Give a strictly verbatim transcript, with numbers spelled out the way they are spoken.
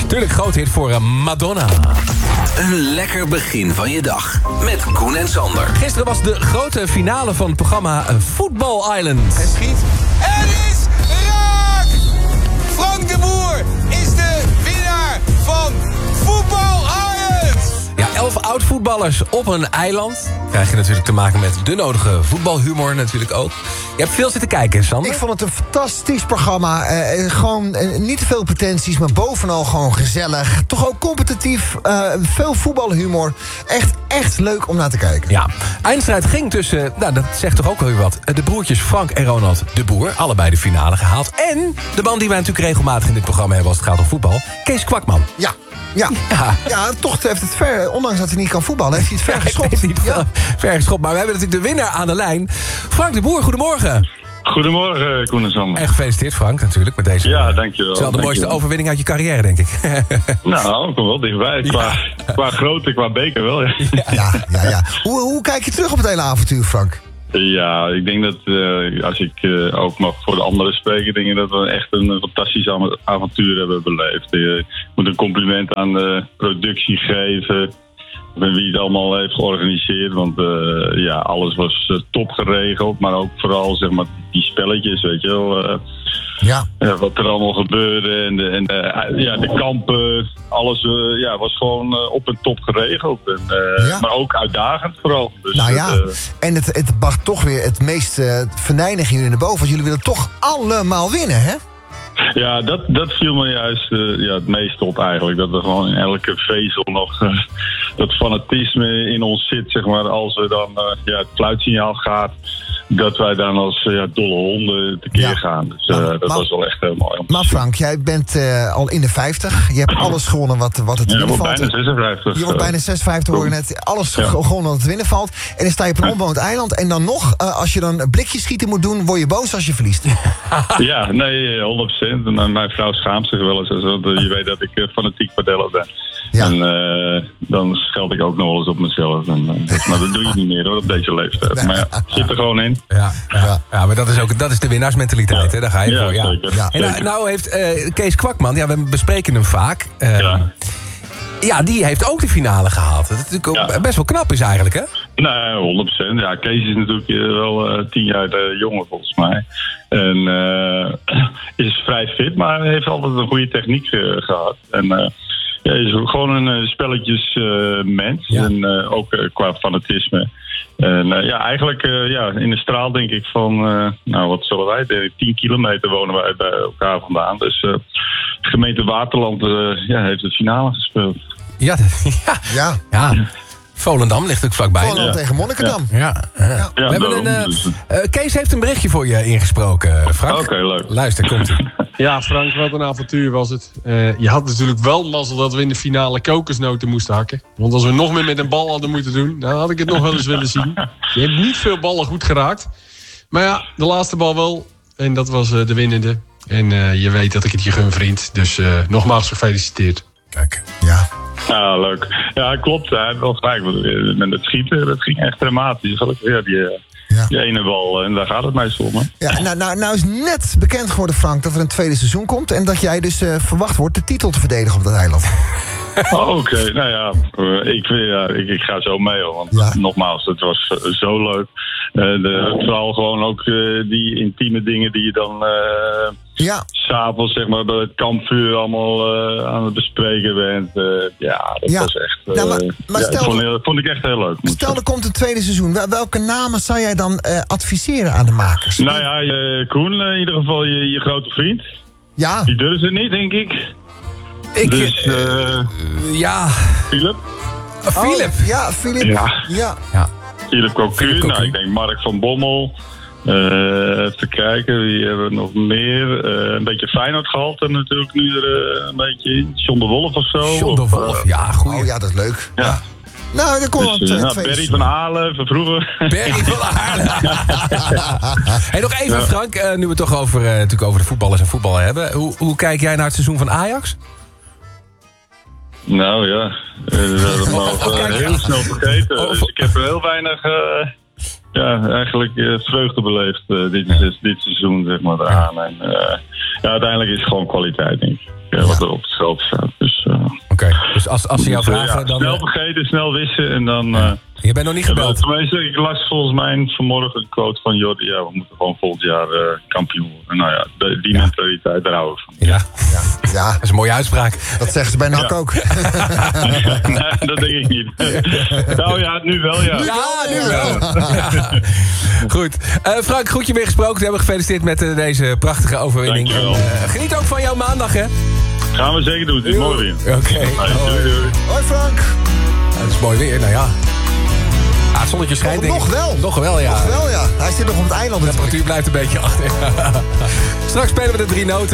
Tuurlijk, groot hit voor uh, Madonna. Een lekker begin van je dag met Koen en Sander. Gisteren was de grote finale van het programma Football Island. En schiet. En is raak! Frank de Boer is de winnaar van Football Island! Ja, elf oud-voetballers op een eiland. Krijg je natuurlijk te maken met de nodige voetbalhumor natuurlijk ook. Je hebt veel zitten kijken, Sander. Ik vond het een fantastisch programma. Uh, gewoon uh, niet te veel pretenties, maar bovenal gewoon gezellig. Toch ook competitief. Uh, veel voetbalhumor. Echt, echt leuk om naar te kijken. Ja, eindstrijd ging tussen, nou dat zegt toch ook wel weer wat... de broertjes Frank en Ronald de Boer, allebei de finale gehaald. En de man die wij natuurlijk regelmatig in dit programma hebben als het gaat om voetbal... Kees Kwakman. Ja. Ja. Ja. ja, toch heeft het ver, ondanks dat hij niet kan voetballen, heeft hij het ver Ja, geschopt. heeft niet ja. ver geschopt, maar we hebben natuurlijk de winnaar aan de lijn. Frank de Boer, goedemorgen. Goedemorgen, Koen en Sander. En gefeliciteerd, Frank, natuurlijk, met deze... Ja, dankjewel. Het is wel de mooiste dankjewel. overwinning uit je carrière, denk ik. Nou, ik kom wel dichtbij. Qua, Ja. qua grootte, qua beker wel. Ja, Ja, ja, ja. Hoe, hoe kijk je terug op het hele avontuur, Frank? ja ik denk dat, uh, als ik uh, ook mag voor de anderen spreken... denk ik dat we echt een fantastisch av- avontuur hebben beleefd. Uh, ik moet een compliment aan de productie geven... en wie het allemaal heeft georganiseerd. Want uh, ja, alles was uh, top geregeld. Maar ook vooral zeg maar, die spelletjes, weet je wel... Uh, Ja. Ja, wat er allemaal gebeurde en de, en de, ja, de kampen, alles uh, ja, was gewoon uh, op en top geregeld. En, uh, Ja. Maar ook uitdagend vooral. Dus Nou ja, dat, uh, en het, het bracht toch weer het meest uh, venijnig jullie naar boven. Want jullie willen toch allemaal winnen, hè? ja, dat, dat viel me juist uh, ja, het meest op eigenlijk. Dat er gewoon in elke vezel nog uh, dat fanatisme in ons zit, zeg maar. Als er dan uh, ja, het fluitsignaal gaat, dat wij dan als uh, ja, dolle honden tekeer Ja. gaan. Dus uh, Maar- dat maar- was wel echt heel mooi. om te Maar zien. Frank, jij bent uh, al in de vijftig. Je hebt alles gewonnen wat, wat het te Ja, winnen wordt valt. bijna zesenvijftig. Je wordt uh, bijna zesenvijftig, hoor je net. Alles Ja. ge- gewonnen wat het winnen valt. En dan sta je op een onbewoond eiland. En dan nog, uh, als je dan blikjes schieten moet doen... word je boos als je verliest. Ja, nee, honderd procent. En mijn vrouw schaamt zich wel eens. Want je weet dat ik uh, fanatiek padeller ben. Ja. En uh, dan scheld ik ook nog wel eens op mezelf. En, uh, dat, maar dat doe je niet meer hoor, op deze leeftijd. Maar ja, zit er gewoon in. Ja, ja. ja, maar dat is ook dat is de winnaarsmentaliteit, hè? Daar ga je Ja, voor. Ja. zeker. Ja. En nou, Zeker. nou heeft uh, Kees Kwakman, ja, we bespreken hem vaak. Uh, ja. Ja. die heeft ook de finale gehaald. Dat is natuurlijk ook Ja. best wel knap is eigenlijk, hè? Nee, honderd procent. Ja, Kees is natuurlijk uh, wel uh, tien jaar uh, jonger volgens mij. En uh, is vrij fit, maar heeft altijd een goede techniek uh, gehad. En uh, ja, is gewoon een uh, spelletjes uh, mens. Ja. En uh, ook uh, qua fanatisme. En uh, ja, eigenlijk uh, ja, in de straal denk ik van, uh, nou wat zullen wij, de tien kilometer wonen wij bij elkaar vandaan. Dus uh, gemeente Waterland uh, ja, heeft de finale gespeeld. Ja, dat- ja. Ja. ja. Volendam ligt ook vlakbij. Volendam Ja. tegen Monnikendam. Ja, ja. Ja. We hebben daarom, een, uh, dus, uh, Kees heeft een berichtje voor je ingesproken, Frank. Oké, leuk. Luister, komt ie. Ja, Frank, wat een avontuur was het. Uh, je had natuurlijk wel mazzel dat we in de finale kokosnoten moesten hakken. Want als we nog meer met een bal hadden moeten doen, dan had ik het nog wel eens willen zien. Je hebt niet veel ballen goed geraakt. Maar ja, de laatste bal wel. En dat was uh, de winnende. En uh, je weet dat ik het je gun, vriend. Dus uh, nogmaals gefeliciteerd. Kijk. Ja. Ja, leuk. Ja, klopt. Hij heeft wel gelijk. Want met het schieten, dat ging echt dramatisch. Ja, die, Ja. die ene bal, en daar gaat het meestal om. Hè? Ja, nou, nou, nou is net bekend geworden, Frank, dat er een tweede seizoen komt... en dat jij dus uh, verwacht wordt de titel te verdedigen op dat eiland. Oh, oké, okay. Nou ja, ik, ja ik, ik ga zo mee hoor. Want Ja. nogmaals, het was zo leuk. Uh, de, vooral gewoon ook uh, die intieme dingen die je dan uh, Ja. s'avonds zeg maar, bij het kampvuur allemaal uh, aan het bespreken bent. Uh, ja, dat Ja. was echt. Uh, Nou, maar- maar ja, stel- vond, heel- vond ik echt heel leuk. moet ik Stel, er zeggen. komt een tweede seizoen. Wel- Welke namen zou jij dan uh, adviseren aan de makers? Nou ja, uh, Koen, uh, in ieder geval je, je grote vriend. Ja, Die durft het niet, denk ik. Ik, Dus, uh, ja, Philip. Philip. Oh, ja, Philip. Ja. Ja. Ja. Philip Cocu. Philip Cocu. Nou, ik denk Mark van Bommel. Uh, even kijken, wie hebben we nog meer? Uh, een beetje Feyenoord gehalte natuurlijk nu er uh, een beetje in. John de Wolf of zo. John de Of, Wolf, uh, ja, goeie. Oh ja, dat is leuk. ja. Nou, er komt wel Dus, een uh, nou, tweede Berry seizoen. van Aalen van vroeger. Berry van Aarde. Hey, nog even, Frank, uh, nu we het toch over, uh, natuurlijk over de voetballers en voetbal hebben. Hoe, hoe kijk jij naar het seizoen van Ajax? Nou ja, uh, dat mogen we kijk, heel ja. snel vergeten. Oh, Dus ik heb heel weinig, uh, ja, eigenlijk uh, vreugde beleefd uh, dit, dit, dit seizoen, zeg maar, eraan. En uh, ja, uiteindelijk is het gewoon kwaliteit, denk ik. Ja, wat er op het veld staat. Dus okay. Dus als, als ze jou Dus, uh, vragen... ja, dan snel vergeten, snel wissen en dan... Uh, je bent nog niet gebeld. Tenminste, ik las volgens mij vanmorgen een quote van Jordi. Ja, we moeten gewoon volgend jaar uh, kampioen worden. Nou ja, de, die ja. mentaliteit, daar hou ik van. Ja. Ja. Ja. Dat is een mooie uitspraak. Dat zeggen ze bij N A C ja. ook. Nee, dat denk ik niet. Nou ja, nu wel, ja. Ja, nu wel. Ja. Goed. Uh, Frank, goed je weer gesproken. We hebben gefeliciteerd met uh, deze prachtige overwinning. En, uh, geniet ook van jouw maandag, hè? Gaan we zeker doen. Het is mooi weer. Oké. Okay. Doei, doei. Hoi Frank. Ja, het is mooi weer, nou ja. Ah, het zonnetje schijnt, nog, nog wel. Nog wel, ja. Nog wel, ja. Hij zit nog op het eiland. De temperatuur blijft een beetje achter. Straks spelen we de drie noten.